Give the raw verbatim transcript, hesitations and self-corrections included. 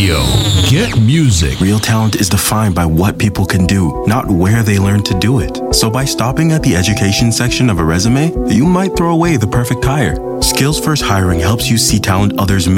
Radio. Get music. Real talent is defined by what people can do, not where they learn to do it. So by stopping at the education section of a resume, you might throw away the perfect hire. Skills First Hiring helps you see talent others